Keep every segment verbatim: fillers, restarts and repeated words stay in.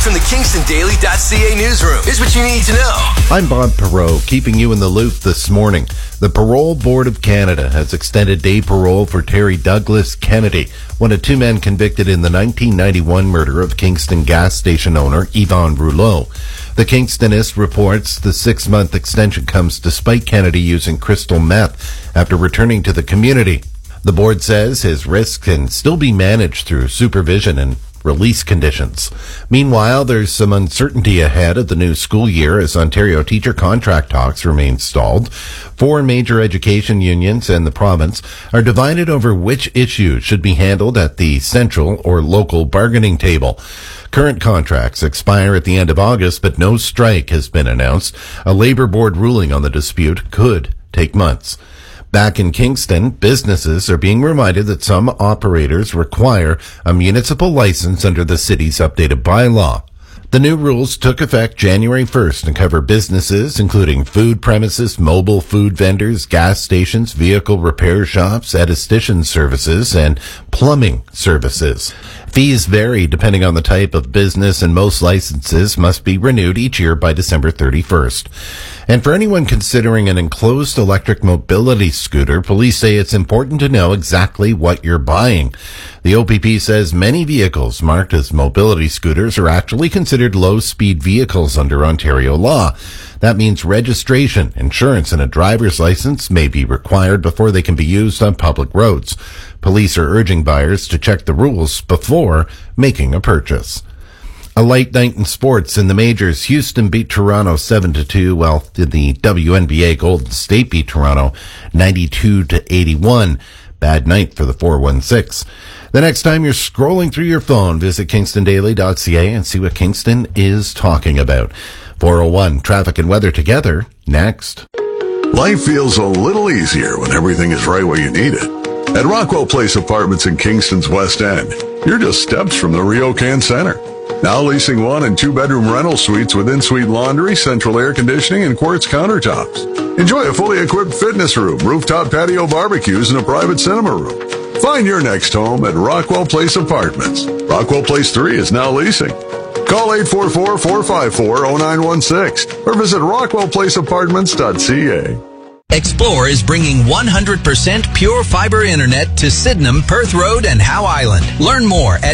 From the Kingston Daily dot C A newsroom, here's what you need to know. I'm Bob Perot, keeping you in the loop this morning. The Parole Board of Canada has extended day parole for Terry Douglas Kennedy, one of two men convicted in the nineteen ninety-one murder of Kingston gas station owner Yvonne Rouleau. The Kingstonist reports the six-month extension comes despite Kennedy using crystal meth after returning to the community. The board says his risk can still be managed through supervision and release conditions. Meanwhile, there's some uncertainty ahead of the new school year as Ontario teacher contract talks remain stalled. Four major education unions and the province are divided over which issues should be handled at the central or local bargaining table. Current contracts expire at the end of August, but no strike has been announced. A labor board ruling on the dispute could take months. Back in Kingston, businesses are being reminded that some operators require a municipal license under the city's updated bylaw. The new rules took effect January first and cover businesses including food premises, mobile food vendors, gas stations, vehicle repair shops, esthetician services, and plumbing services. Fees vary depending on the type of business, and most licenses must be renewed each year by December thirty-first. And for anyone considering an enclosed electric mobility scooter, police say it's important to know exactly what you're buying. The O P P says many vehicles marked as mobility scooters are actually considered low-speed vehicles under Ontario law. That means registration, insurance, and a driver's license may be required before they can be used on public roads. Police are urging buyers to check the rules before making a purchase. A light night in sports in the majors. Houston beat Toronto seven to two, while in the W N B A, Golden State beat Toronto ninety-two to eighty-one. Bad night for the four one six. The next time you're scrolling through your phone, visit Kingston Daily dot C A and see what Kingston is talking about. four oh one, traffic and weather together, next. Life feels a little easier when everything is right where you need it. At Rockwell Place Apartments in Kingston's West End, you're just steps from the RioCan Center. Now leasing one and two bedroom rental suites with in-suite laundry, central air conditioning, and quartz countertops. Enjoy a fully equipped fitness room, rooftop patio barbecues, and a private cinema room. Find your next home at Rockwell Place Apartments. Rockwell Place three is now leasing. Call eight four four, four five four, zero nine one six or visit rockwell place apartments dot c a. Explore is bringing one hundred percent pure fiber internet to Sydenham, Perth Road, and Howe Island. Learn more at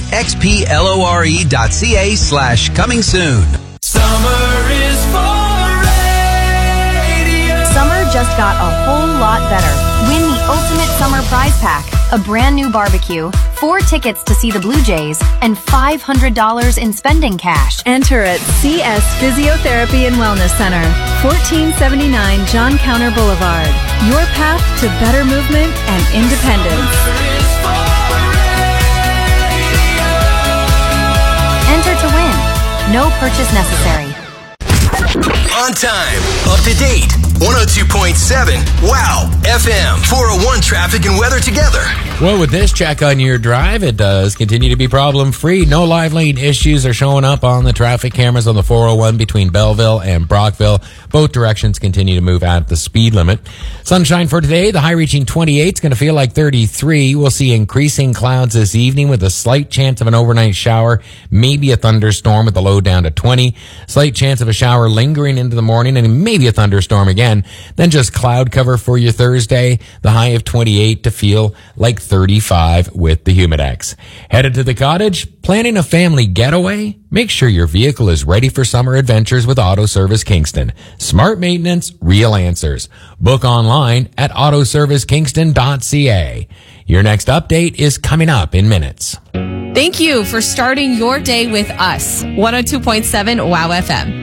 xplore.ca slash coming soon. Summer is for radio. Summer just got a whole lot better. Win the ultimate summer prize pack, a brand new barbecue, four tickets to see the Blue Jays, and five hundred dollars in spending cash. Enter at C S Physiotherapy and Wellness Center, fourteen seventy-nine John Counter Boulevard. Your path to better movement and independence. Enter to win. No purchase necessary. On time, up to date, one oh two point seven, Wow, F M, four oh one traffic and weather together. Well, with this check on your drive, it does continue to be problem-free. No live lane issues are showing up on the traffic cameras on the four oh one between Belleville and Brockville. Both directions continue to move at the speed limit. Sunshine for today, the high reaching twenty-eight. It's going to feel like thirty-three. We'll see increasing clouds this evening with a slight chance of an overnight shower, maybe a thunderstorm with the low down to twenty. Slight chance of a shower lingering into the morning and maybe a thunderstorm again. Then just cloud cover for your Thursday, the high of twenty-eight to feel like thirty-five with the Humidex. Headed to the cottage? Planning a family getaway? Make sure your vehicle is ready for summer adventures with Auto Service Kingston. Smart maintenance, real answers. Book online at auto service kingston dot c a. Your next update is coming up in minutes. Thank you for starting your day with us. one oh two point seven Wow F M.